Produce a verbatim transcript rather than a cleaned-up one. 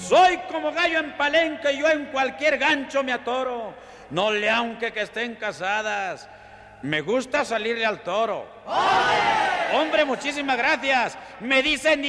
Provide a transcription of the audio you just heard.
Soy como gallo en palenque y yo en cualquier gancho me atoro. No le aunque que estén casadas. Me gusta salirle al toro. ¡Ole! Hombre, muchísimas gracias. Me dicen